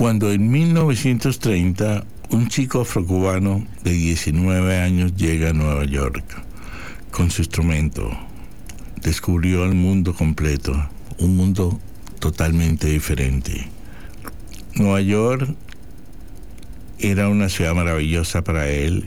Cuando en 1930 un chico afrocubano de 19 años llega a Nueva York con su instrumento, descubrió el mundo completo, un mundo totalmente diferente. Nueva York era una ciudad maravillosa para él.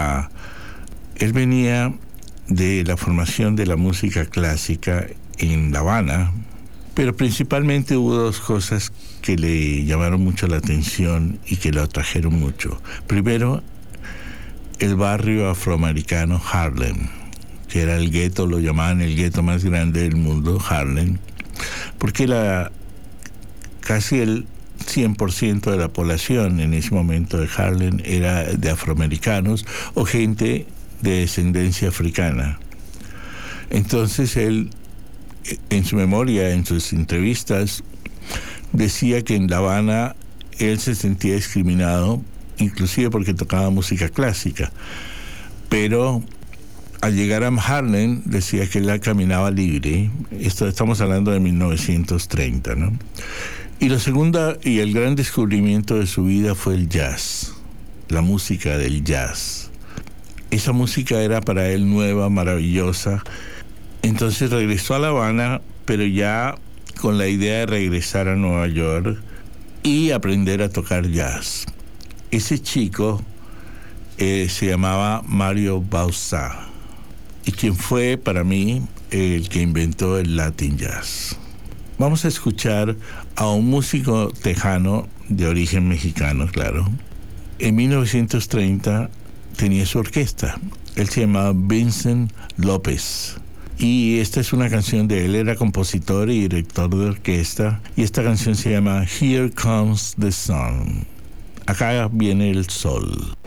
Él venía de la formación de la música clásica en La Habana, pero principalmente hubo dos cosas que le llamaron mucho la atención y que lo atrajeron mucho. Primero, el barrio afroamericano Harlem, que era el gueto, lo llamaban el gueto más grande del mundo, Harlem, porque casi el 100% de la población en ese momento de Harlem era de afroamericanos o gente de descendencia africana. Entonces él, en su memoria, en sus entrevistas, decía que en La Habana él se sentía discriminado, inclusive porque tocaba música clásica, pero al llegar a Harlem decía que él caminaba libre. Estamos hablando de 1930, ¿no? Y lo segundo y el gran descubrimiento de su vida fue el jazz, la música del jazz. Esa música era para él nueva, maravillosa. Entonces regresó a La Habana, pero ya con la idea de regresar a Nueva York y aprender a tocar jazz. Ese chico se llamaba Mario Bauzá, y quien fue para mí el que inventó el Latin Jazz. Vamos a escuchar a un músico tejano de origen mexicano, claro. En 1930 tenía su orquesta. Él se llamaba Vincent López. Y esta es una canción de él, era compositor y director de orquesta. Y esta canción se llama Here Comes the Sun. Acá viene el sol.